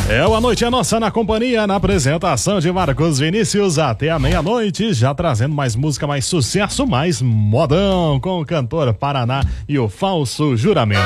É o A Noite é Nossa na companhia, na apresentação de Marcos Vinícius até a meia-noite, já trazendo mais música, mais sucesso, mais modão com o cantor Paraná e o Falso Juramento.